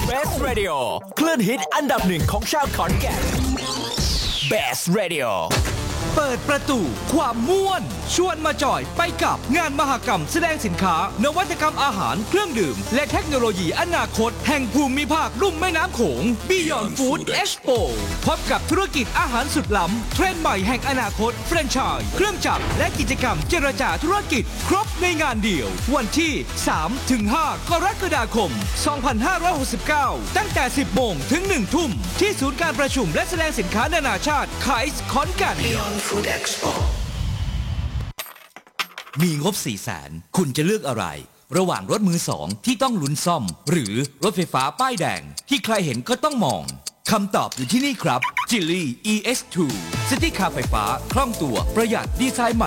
Best Radio คลื่นฮิตอันดับหนึ่งของชาวขอนแก่น Best Radio เปิดประตูความม่วนชวนมาจอยไปกับงานมหกรรมแสดงสินค้านวัตกรรมอาหารเครื่องดื่มและเทคโนโลยีอนาคตแห่งภูมิภาคลุ่มแม่น้ำโขง Beyond Food Expo พบกับธุรกิจอาหารสุดล้ำเทรนด์ใหม่แห่งอนาคตแฟรนไชส์เครื่องจักรและกิจกรรมเจรจาธุรกิจครบในงานเดียววันที่ 3-5 กรกฎาคม 2569 ตั้งแต่ 10 โมงถึง 1 ทุ่มที่ศูนย์การประชุมและแสดงสินค้านานาชาติไคส์ขอนแก่น Food Expo มีงบ 400,000 คุณจะเลือกอะไรระหว่างรถมือสองที่ต้องลุ้นซ่อมหรือรถไฟฟ้าป้ายแดงที่ใครเห็นก็ต้องมองคำตอบอยู่ที่นี่ครับ Geely EX2 ซิตี้คาร์ไฟฟ้าคล่องตัวประหยัดดีไซน์ใหม่